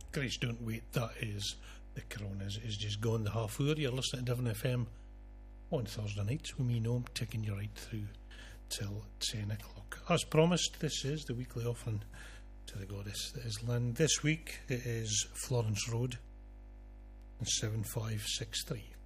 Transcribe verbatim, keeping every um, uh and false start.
Grace, don't wait. That is the Corona is, is just gone the half hour. You're listening to Devon F M on Thursday nights with me, Noam, taking you right through till ten o'clock. As promised, this is the weekly offering to the goddess that is land. This week it is Florence Road and seven five six three.